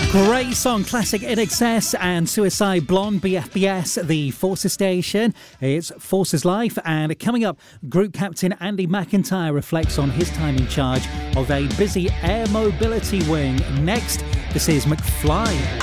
Great song, classic INXS and Suicide Blonde, BFBS, the Forces Station. It's Forces Life, and coming up, Group Captain Andy McIntyre reflects on his time in charge of a busy air mobility wing. Next, this is McFly.